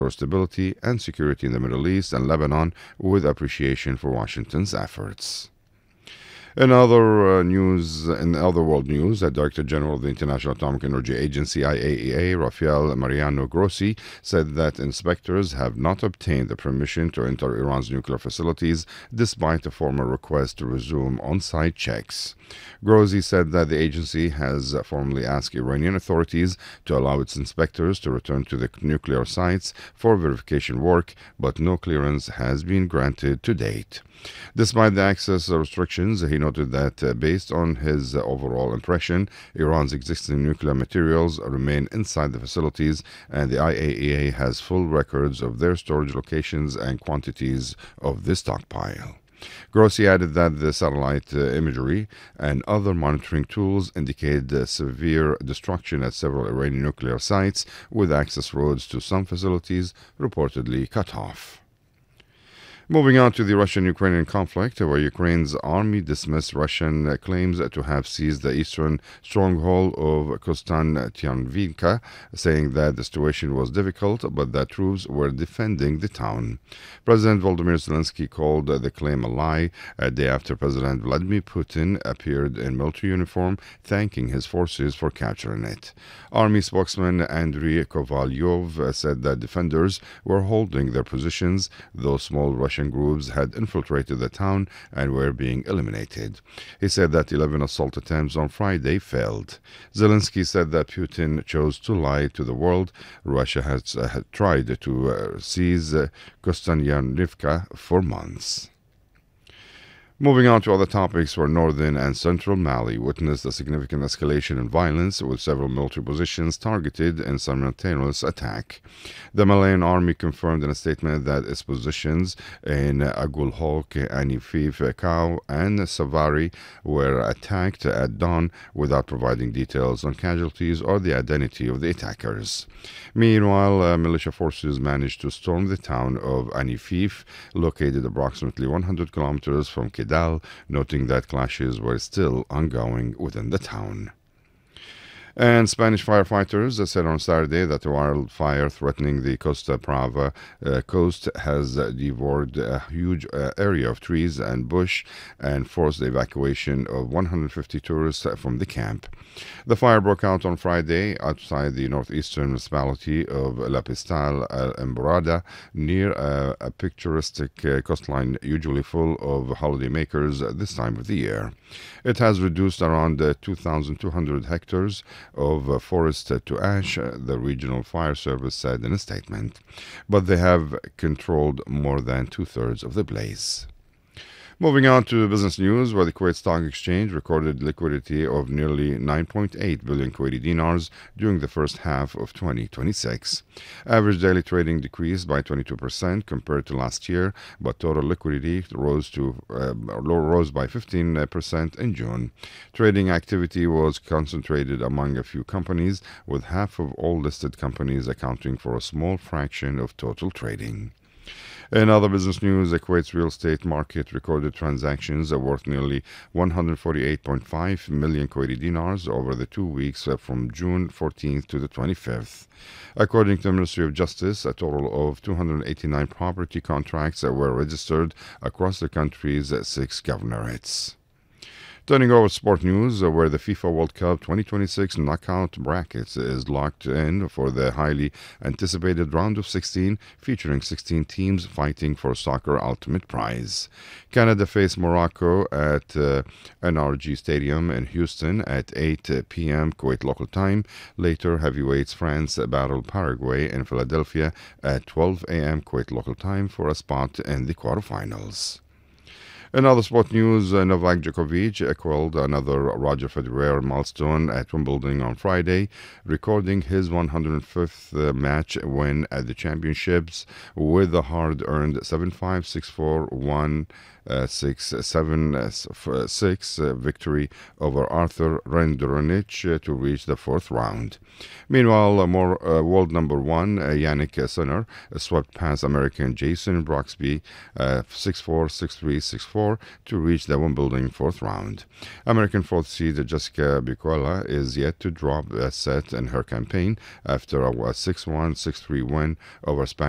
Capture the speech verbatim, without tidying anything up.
for stability and security in the Middle East and Lebanon, with appreciation for Washington's efforts. In other uh, news, in other world news, the Director General of the International Atomic Energy Agency, I A E A, Rafael Mariano Grossi, said that inspectors have not obtained the permission to enter Iran's nuclear facilities, despite a formal request to resume on-site checks. Grossi said that the agency has formally asked Iranian authorities to allow its inspectors to return to the nuclear sites for verification work, but no clearance has been granted to date. Despite the access restrictions, he noted that uh, based on his uh, overall impression, Iran's existing nuclear materials remain inside the facilities, and the I A E A has full records of their storage locations and quantities of this stockpile. Grossi added that the satellite uh, imagery and other monitoring tools indicate uh, severe destruction at several Iranian nuclear sites, with access roads to some facilities reportedly cut off. Moving on to the Russian-Ukrainian conflict, where Ukraine's army dismissed Russian claims to have seized the eastern stronghold of Konstantinivka, saying that the situation was difficult, but that troops were defending the town. President Volodymyr Zelensky called the claim a lie a day after President Vladimir Putin appeared in military uniform, thanking his forces for capturing it. Army spokesman Andriy Kovalyov said that defenders were holding their positions, though small Russian groups had infiltrated the town and were being eliminated. He said that eleven assault attempts on Friday failed. Zelensky said that Putin chose to lie to the world. Russia has uh, had tried to uh, seize uh, Konstantinivka for months. Moving on to other topics, where northern and central Mali witnessed a significant escalation in violence, with several military positions targeted in simultaneous attack. The Malian army confirmed in a statement that its positions in Agulhok, Anifif, Kau, and Savari were attacked at dawn, without providing details on casualties or the identity of the attackers. Meanwhile, uh, militia forces managed to storm the town of Anifif, located approximately one hundred kilometers from Kidal, noting that clashes were still ongoing within the town. And Spanish firefighters said on Saturday that a wildfire threatening the Costa Brava uh, coast has uh, devoured a huge uh, area of trees and bush and forced the evacuation of one hundred fifty tourists from the camp. The fire broke out on Friday outside the northeastern municipality of La Pistal uh, Emborada, near uh, a picturesque uh, coastline usually full of holidaymakers this time of the year. It has reduced around uh, two thousand two hundred hectares of uh, forest uh, to ash, uh, the regional fire service said in a statement, but they have controlled more than two-thirds of the blaze. Moving on to business news, where the Kuwait Stock Exchange recorded liquidity of nearly nine point eight billion Kuwaiti dinars during the first half of twenty twenty-six. Average daily trading decreased by twenty-two percent compared to last year, but total liquidity rose to uh, rose by fifteen percent in June. Trading activity was concentrated among a few companies, with half of all listed companies accounting for a small fraction of total trading. In other business news, the Kuwait's real estate market recorded transactions worth nearly one hundred forty-eight point five million Kuwaiti dinars over the two weeks from June fourteenth to the twenty-fifth. According to the Ministry of Justice, a total of two hundred eighty-nine property contracts were registered across the country's six governorates. Turning over to sport news, where the FIFA World Cup twenty twenty-six knockout brackets is locked in for the highly anticipated round of sixteen, featuring sixteen teams fighting for Soccer Ultimate Prize. Canada face Morocco at uh, N R G Stadium in Houston at eight p.m. Kuwait local time. Later, heavyweights France battle Paraguay in Philadelphia at twelve a.m. Kuwait local time for a spot in the quarterfinals. In other sport news, uh, Novak Djokovic equaled another Roger Federer milestone at Wimbledon on Friday, recording his one hundred fifth uh, match win at the championships with a hard-earned seven five, six four, one six seven six uh, victory over Arthur Rinderknech uh, to reach the fourth round. Meanwhile, uh, more uh, world number one uh, Yannick Sinner uh, swept past American Jason Brooksby uh, six four, six three, six four to reach the Wimbledon fourth round. American fourth seed Jessica Pegula is yet to drop a set in her campaign after a six one, six three win over Spanish